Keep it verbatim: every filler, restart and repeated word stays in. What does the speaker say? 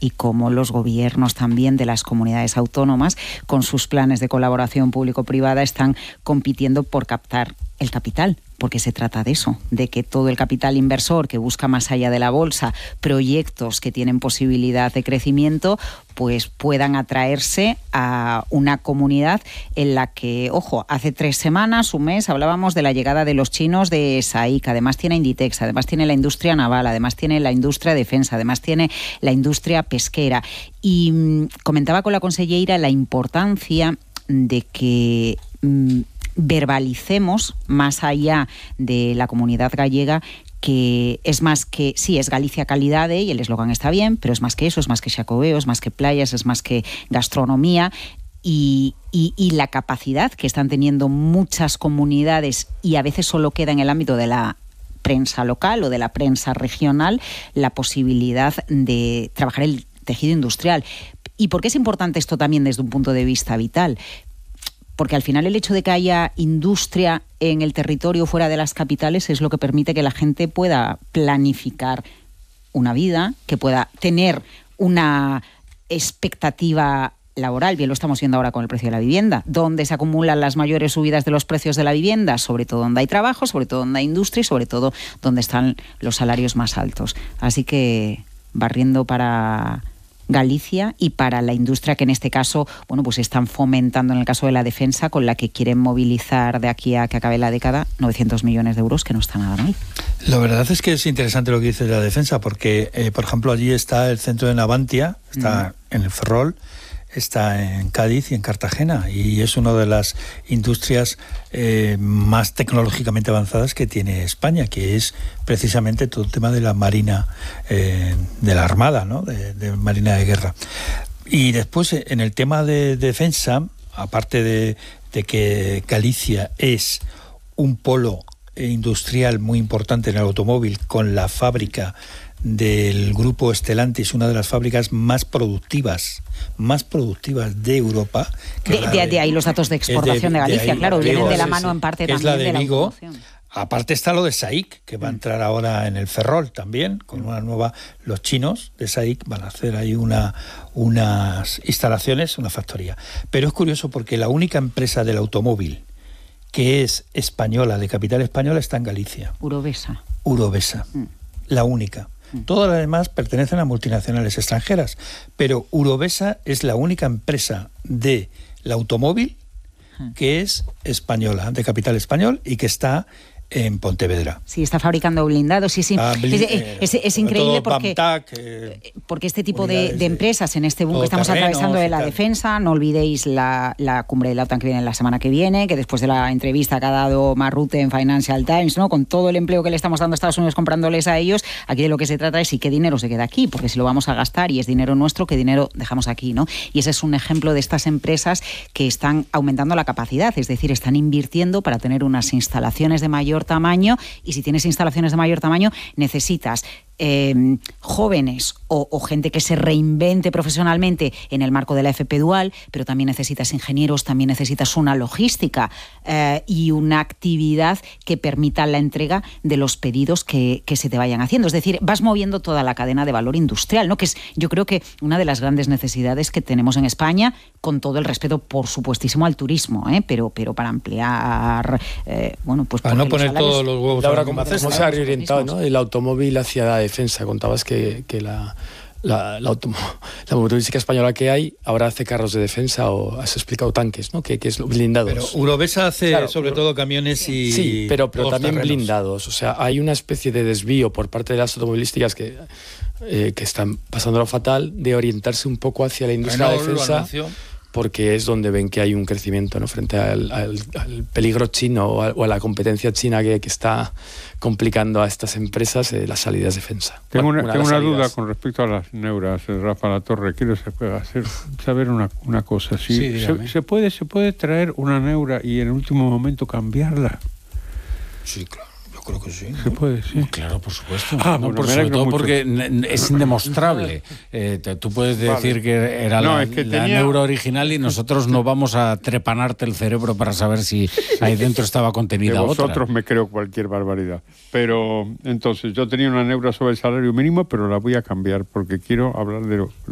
y cómo los gobiernos también de las comunidades autónomas, con sus planes de colaboración público-privada, están compitiendo por captar el capital, porque se trata de eso, de que todo el capital inversor que busca más allá de la bolsa proyectos que tienen posibilidad de crecimiento, pues puedan atraerse a una comunidad en la que, ojo, hace tres semanas, un mes, hablábamos de la llegada de los chinos de S A I C, además tiene Inditex, además tiene la industria naval, además tiene la industria de defensa, además tiene la industria pesquera. Y mmm, comentaba con la consellera la importancia de que mmm, verbalicemos más allá de la comunidad gallega que es más que, sí, es Galicia calidade y el eslogan está bien, pero es más que eso, es más que Xacobeo, es más que playas, es más que gastronomía y, y, y la capacidad que están teniendo muchas comunidades y a veces solo queda en el ámbito de la prensa local o de la prensa regional la posibilidad de trabajar el tejido industrial. ¿Y por qué es importante esto también desde un punto de vista vital? Porque al final el hecho de que haya industria en el territorio fuera de las capitales es lo que permite que la gente pueda planificar una vida, que pueda tener una expectativa laboral. Bien lo estamos viendo ahora con el precio de la vivienda. ¿Dónde se acumulan las mayores subidas de los precios de la vivienda? Sobre todo donde hay trabajo, sobre todo donde hay industria y sobre todo donde están los salarios más altos. Así que barriendo para Galicia y para la industria que en este caso, bueno, pues están fomentando en el caso de la defensa, con la que quieren movilizar de aquí a que acabe la década novecientos millones de euros, que no está nada mal. La verdad es que es interesante lo que dice de la defensa, porque, eh, por ejemplo, allí está el centro de Navantia, está mm. en el Ferrol, está en Cádiz y en Cartagena, y es una de las industrias eh, más tecnológicamente avanzadas que tiene España, que es precisamente todo el tema de la marina, eh, de la armada, ¿no? de, de marina de guerra. Y después, en el tema de defensa, aparte de, de que Galicia es un polo industrial muy importante en el automóvil, con la fábrica del grupo Stellantis, una de las fábricas más productivas, más productivas de Europa. Que de, de, de, de ahí los datos de exportación de, de Galicia, de ahí, claro, vienen de la mano en parte también es la de, de la Vigo. automoción. Aparte está lo de S A I C, que va a entrar ahora en el Ferrol también, con una nueva... Los chinos de S A I C van a hacer ahí una, unas instalaciones, una factoría. Pero es curioso porque la única empresa del automóvil que es española, de capital española, está en Galicia. Urovesa. Urovesa, mm. la única. Todas las demás pertenecen a multinacionales extranjeras, pero Urovesa es la única empresa del automóvil que es española, de capital español, y que está en Pontevedra. Sí, está fabricando blindados, sí, sí. Ah, blind, es, es, es increíble porque, Bamtac, eh, porque este tipo de, de empresas, en este boom que estamos terrenos, atravesando de la defensa, no olvidéis la, la cumbre de la OTAN que viene la semana que viene, que después de la entrevista que ha dado Marrute en Financial Times, ¿no? Con todo el empleo que le estamos dando a Estados Unidos comprándoles a ellos, aquí de lo que se trata es si qué dinero se queda aquí, porque si lo vamos a gastar y es dinero nuestro, qué dinero dejamos aquí, ¿no? Y ese es un ejemplo de estas empresas que están aumentando la capacidad, es decir, están invirtiendo para tener unas instalaciones de mayor tamaño, y si tienes instalaciones de mayor tamaño necesitas eh, jóvenes o, o gente que se reinvente profesionalmente en el marco de la F P Dual, pero también necesitas ingenieros, también necesitas una logística eh, y una actividad que permita la entrega de los pedidos que, que se te vayan haciendo. Es decir, vas moviendo toda la cadena de valor industrial, ¿no? Que es, yo creo que una de las grandes necesidades que tenemos en España, con todo el respeto, por supuestísimo, al turismo, ¿eh? pero, pero para ampliar, eh, bueno, pues para no poner salarios, todos los huevos. Ahora, como se ha reorientado, ¿no? El automóvil hacia la defensa. Contabas que, que la, la, la, automo, la motorística española que hay ahora hace carros de defensa, o has explicado tanques, ¿no? Que, que es blindados. Pero Urovesa hace claro, sobre pero, todo camiones y... Sí, pero, pero también terrenos. blindados. O sea, hay una especie de desvío por parte de las automovilísticas que, eh, que están pasando lo fatal de orientarse un poco hacia la industria de defensa, porque es donde ven que hay un crecimiento, ¿no? Frente al, al, al peligro chino o a, o a la competencia china que, que está complicando a estas empresas eh, las salidas de defensa. Tengo bueno, una, una, tengo una salidas. duda con respecto a las neuras, Rafa Latorre. Quiero hacer, saber una, una cosa. Si sí, se, se, puede, ¿Se puede traer una neura y en el último momento cambiarla? Sí, claro. Creo que sí, ¿no? Se puede, sí. Claro, por supuesto. Ah, no, bueno, por sobre todo mucho. Porque es indemostrable. Eh, te, tú puedes decir vale. que era no, la, es que la tenía... neuro original y nosotros no vamos a trepanarte el cerebro para saber si ahí dentro estaba contenida de vosotros otra. Me creo cualquier barbaridad. Pero entonces yo tenía una neura sobre el salario mínimo, pero la voy a cambiar porque quiero hablar de lo,